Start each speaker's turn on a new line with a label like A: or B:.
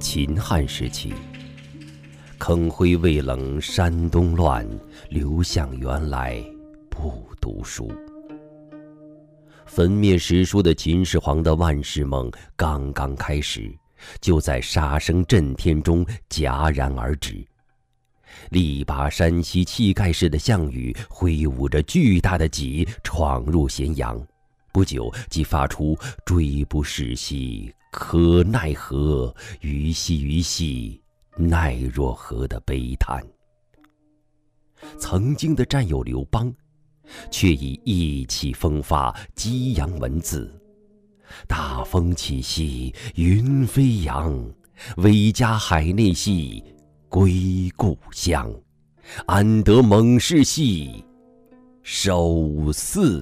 A: 秦汉时期，坑灰未冷山东乱，刘向原来不读书。焚灭史书的秦始皇的万世梦刚刚开始，就在杀声震天中戛然而止。力拔山兮气盖世的项羽挥舞着巨大的戟闯入咸阳，不久即发出追不逝兮可奈何，虞兮虞兮奈若何的悲叹。曾经的战友刘邦却以意气风发激扬文字，大风起兮云飞扬，威加海内兮归故乡，安得猛士兮守四